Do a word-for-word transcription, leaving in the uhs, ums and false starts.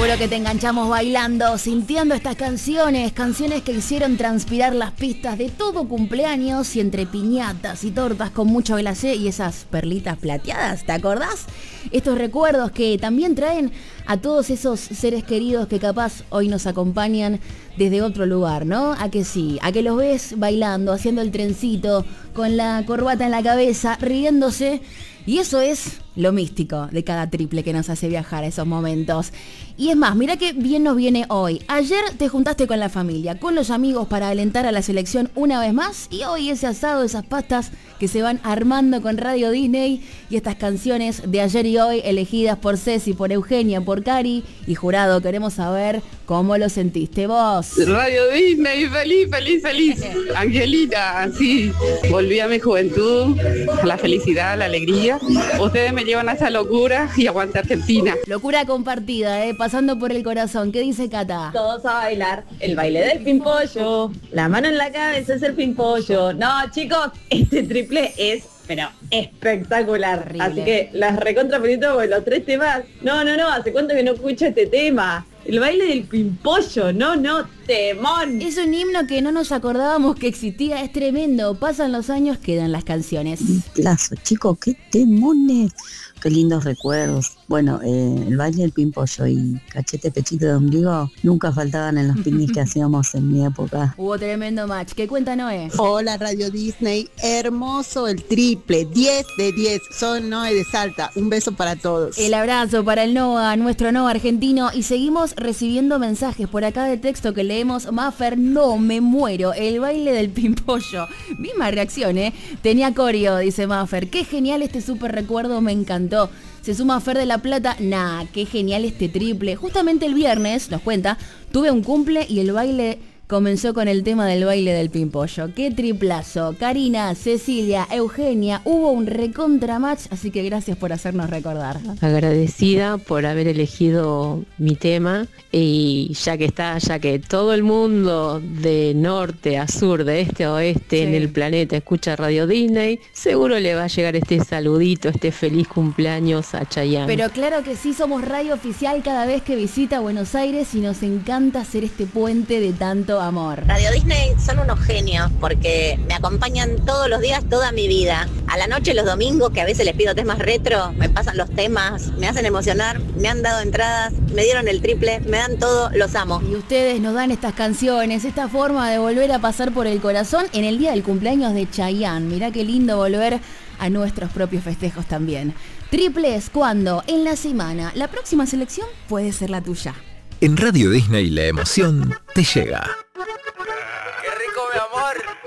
Seguro que te enganchamos bailando, sintiendo estas canciones, canciones que hicieron transpirar las pistas de todo cumpleaños y entre piñatas y tortas con mucho glacé y esas perlitas plateadas, ¿te acordás? Estos recuerdos que también traen a todos esos seres queridos que capaz hoy nos acompañan desde otro lugar, ¿no? A que sí, a que los ves bailando, haciendo el trencito, con la corbata en la cabeza, riéndose. Y eso es lo místico de cada triple que nos hace viajar a esos momentos. Y es más, mira qué bien nos viene hoy. Ayer te juntaste con la familia, con los amigos para alentar a la selección una vez más. Y hoy ese asado, esas pastas que se van armando con Radio Disney y estas canciones de ayer y hoy elegidas por Ceci, por Eugenia, por Cari y Jurado. Queremos saber cómo lo sentiste vos. Radio Disney, feliz, feliz, feliz. Angelita, sí, volví a mi juventud, a la felicidad, a la alegría. Ustedes me llevan a esa locura y aguante Argentina. Locura compartida, ¿eh? Pasando por el corazón. ¿Qué dice Cata? Todos a bailar el baile del pimpollo. La mano en la cabeza es el pimpollo. No, chicos, este triple es, pero espectacular. Horrible. Así que las recontra felicito por los tres temas. No, no, no, ¿hace cuánto que no escucho este tema? El baile del pimpollo, no, no, temón. Es un himno que no nos acordábamos que existía, es tremendo. Pasan los años, quedan las canciones. Plazo, chicos, qué temones. Qué lindos recuerdos. Bueno, eh, el baile del pimpollo y cachete, pechito de ombligo nunca faltaban en los picnics que hacíamos en mi época. Hubo tremendo match. ¿Qué cuenta Noé? Hola Radio Disney, hermoso el triple, diez de diez. Soy Noé de Salta, un beso para todos. El abrazo para el Noah, nuestro Noah argentino. Y seguimos recibiendo mensajes por acá de texto que leemos. Maffer, no, me muero. El baile del pimpollo. Misma reacción, ¿eh? Tenía coreo, dice Maffer. Qué genial este súper recuerdo, me encantó. Se suma Fer de la Plata. Nah, qué genial este triple. Justamente el viernes, nos cuenta, tuve un cumple y el baile comenzó con el tema del baile del pimpollo. Qué triplazo. Karina, Cecilia, Eugenia, hubo un recontra match, así que gracias por hacernos recordar. Agradecida por haber elegido mi tema y ya que está, ya que todo el mundo de norte a sur, de este a oeste sí. en el planeta escucha Radio Disney, seguro le va a llegar este saludito, este feliz cumpleaños a Chayanne. Pero claro que sí, somos radio oficial cada vez que visita Buenos Aires y nos encanta hacer este puente de tanto amor. Radio Disney son unos genios porque me acompañan todos los días, toda mi vida. A la noche, los domingos, que a veces les pido temas retro, me pasan los temas, me hacen emocionar, me han dado entradas, me dieron el triple, me dan todo, los amo. Y ustedes nos dan estas canciones, esta forma de volver a pasar por el corazón en el día del cumpleaños de Chayanne. Mirá qué lindo volver a nuestros propios festejos también. Triples cuando en la semana la próxima selección puede ser la tuya. En Radio Disney la emoción te llega. ¡Qué rico, mi amor!